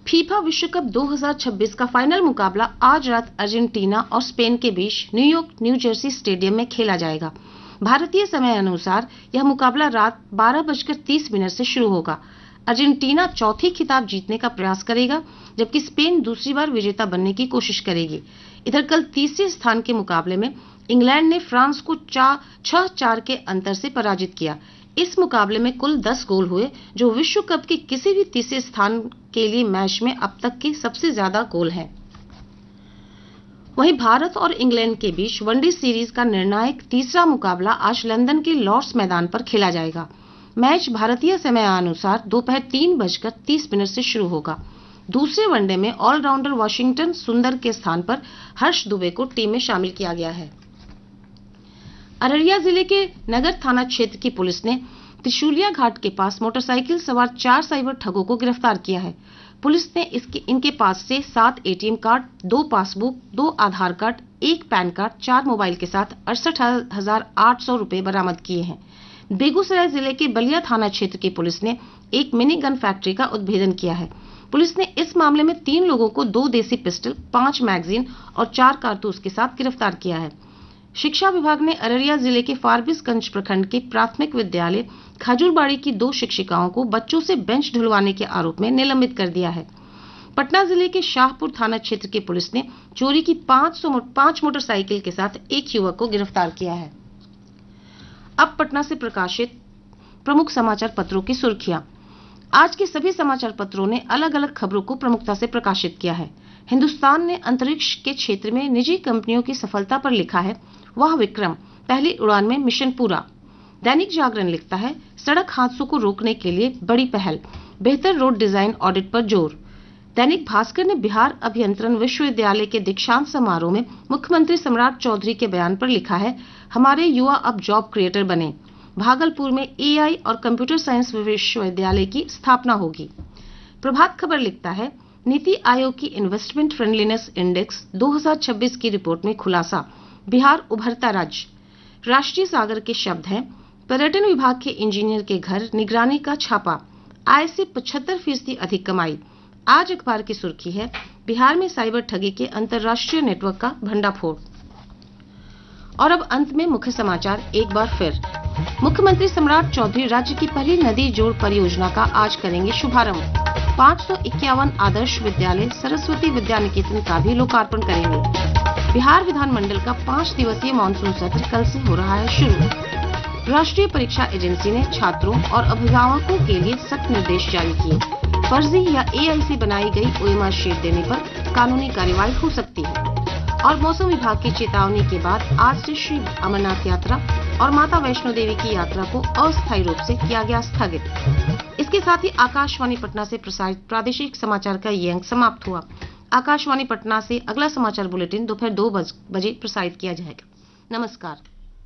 FIFA विश्व cup 2026 का final मुकाबला आज रात अर्जेंटीना और स्पेन के बीच न्यूयॉर्क न्यू जर्सी स्टेडियम में खेला जाएगा। भारतीय समय अनुसार यह मुकाबला रात 12:30 से शुरू होगा। अर्जेंटीना चौथी खिताब जीतने का प्रयास करेगा, जबकि स्पेन दूसरी बार विजेता बनने की कोशिश करेगी। इधर कल तीसरे स्थान के मुकाबले में इंग्लैंड ने फ्रांस को 6-4 के अंतर से पराजित किया। इस मुकाबले में कुल 10 गोल हुए, जो विश्व कप के किसी भी तीसरे स्थान के लिए मैच में अब तक के सबसे ज्यादा गोल हैं। वहीं भारत और इंग्लैंड के बीच वनडे सीरीज का निर्णायक तीसरा मुकाबला आज लंदन के लॉर्ड्स मैदान पर खेला जाएगा। मैच भारतीय समय अनुसार दोपहर 3:30 से शुरू होगा। दूसरे वनडे में ऑलराउंडर वाशिंगटन सुंदर के स्थान पर हर्ष दुबे को टीम में शामिल किया गया है। अररिया जिले के नगर थाना क्षेत्र की पुलिस ने त्रिशूलिया घाट के पास मोटरसाइकिल सवार 4 साइबर ठगों को गिरफ्तार किया है। पुलिस ने इनके पास से 7 एटीएम कार्ड, 2 पासबुक, 2 आधार कार्ड, 1 पैन कार्ड, 4 मोबाइल के साथ 68,800 रुपए बरामद किए हैं। बेगूसराय जिले के बलिया थाना क्षेत्र की पुलिस ने एक मिनी गन फैक्ट्री का उद्भेदन किया है। पुलिस ने इस मामले में 3 लोगों को 2 देसी पिस्टल, 5 मैगजीन और 4 कारतूस के साथ गिरफ्तार किया है। शिक्षा विभाग ने अररिया जिले के फारबिसगंज प्रखंड के प्राथमिक विद्यालय खजूरबाड़ी की 2 शिक्षिकाओं को बच्चों से बेंच ढुलवाने के आरोप में निलंबित कर दिया है। पटना जिले के शाहपुर थाना क्षेत्र की पुलिस ने चोरी की 5 मोटरसाइकिल के साथ एक युवक को गिरफ्तार किया है। अब पटना से प्रकाशित प्रमुख समाचार पत्रों की सुर्खियां। आज के सभी समाचार पत्रों ने अलग अलग खबरों को प्रमुखता से प्रकाशित किया है। हिंदुस्तान ने अंतरिक्ष के क्षेत्र में निजी कंपनियों की सफलता पर लिखा है, वह विक्रम, पहली उड़ान में मिशन पूरा। दैनिक जागरण लिखता है, सड़क हादसों को रोकने के लिए बड़ी पहल, बेहतर रोड डिजाइन ऑडिट पर जोर। दैनिक भास्कर ने बिहार अभियंत्रण विश्वविद्यालय के दीक्षांत समारोह में मुख्यमंत्री सम्राट चौधरी के बयान पर लिखा है, हमारे युवा अब जॉब क्रिएटर बने। भागलपुर में एआई और कंप्यूटर साइंस विश्वविद्यालय की स्थापना होगी। प्रभात खबर लिखता है, नीति आयोग की इन्वेस्टमेंट फ्रेंडलीनेस इंडेक्स 2026 की रिपोर्ट में खुलासा, बिहार उभरता राज्य। राष्ट्रीय सागर के शब्द हैं, पर्यटन विभाग के इंजीनियर के घर निगरानी का छापा, आय से 75% अधिक कमाई। आज अखबार की सुर्खी है, बिहार में साइबर ठगी के अंतर्राष्ट्रीय नेटवर्क का भंडाफोड़। और अब अंत में मुख्य समाचार एक बार फिर। मुख्यमंत्री सम्राट चौधरी राज्य की पहली नदी जोड़ परियोजना का आज करेंगे शुभारंभ। 551 आदर्श विद्यालय सरस्वती विद्या निकेतन का भी लोकार्पण करेंगे। बिहार विधानमंडल का 5 दिवसीय मानसून सत्र कल से हो रहा है शुरू। राष्ट्रीय परीक्षा एजेंसी ने छात्रों और अभिभावकों के लिए सख्त निर्देश जारी किए। फर्जी या एआई से बनाई गई ओएमआर शीट देने पर कानूनी कार्रवाई हो सकती है। और मौसम विभाग की चेतावनी के बाद आज से श्री अमरनाथ यात्रा और माता वैष्णो देवी की यात्रा को अस्थायी रूप से किया गया स्थगित। इसके साथ ही आकाशवाणी पटना से प्रसारित प्रादेशिक समाचार का ये अंक समाप्त हुआ। आकाशवाणी पटना से अगला समाचार बुलेटिन दोपहर 2 बजे प्रसारित किया जाएगा। नमस्कार।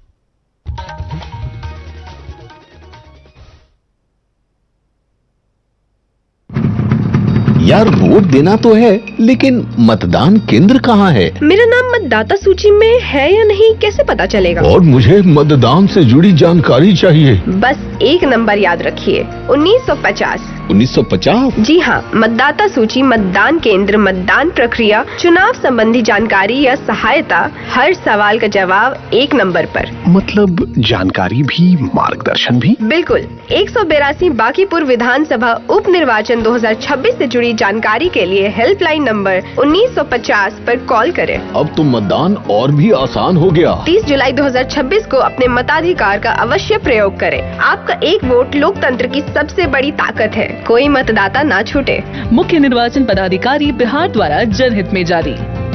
यार वोट देना तो है, लेकिन मतदान केंद्र कहाँ है? मेरा नाम मतदाता सूची में है या नहीं कैसे पता चलेगा? और मुझे मतदान से जुड़ी जानकारी चाहिए। बस एक नंबर याद रखिए, 1950। 1950? जी हाँ, मतदाता सूची, मतदान केंद्र, मतदान प्रक्रिया, चुनाव संबंधी जानकारी या सहायता, हर सवाल का जवाब एक नंबर पर। मतलब जानकारी भी, मार्गदर्शन भी? बिल्कुल। 182 बांकीपुर विधानसभा उप निर्वाचन 2026 से जुड़ी जानकारी के लिए हेल्पलाइन नंबर 1950 पर कॉल करें। अब तो मतदान और भी आसान हो गया। 30 जुलाई 2026 को अपने मताधिकार का अवश्य प्रयोग करें। आपका एक वोट लोकतंत्र की सबसे बड़ी ताकत है। कोई मतदाता ना छूटे। मुख्य निर्वाचन पदाधिकारी बिहार द्वारा जनहित में जारी।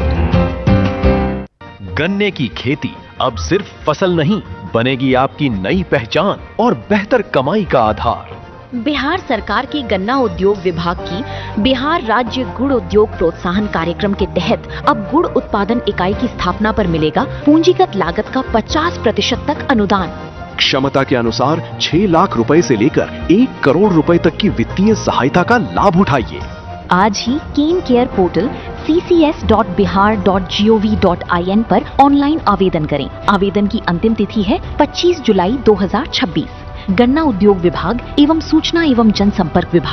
गन्ने की खेती अब सिर्फ फसल नहीं, बनेगी आपकी नई पहचान और बेहतर कमाई का आधार। बिहार सरकार के गन्ना उद्योग विभाग की बिहार राज्य गुड़ उद्योग प्रोत्साहन कार्यक्रम के तहत अब गुड़ उत्पादन इकाई की स्थापना पर मिलेगा पूंजीगत लागत का 50% तक अनुदान। क्षमता के अनुसार 6 लाख रुपए से लेकर 1 करोड़ रुपए तक की वित्तीय सहायता का लाभ उठाइए। आज ही केन केयर पोर्टल ccs.bihar.gov.in पर ऑनलाइन आवेदन करें। आवेदन की अंतिम तिथि है 25 जुलाई 2026। गन्ना उद्योग विभाग एवं सूचना एवं जनसंपर्क विभाग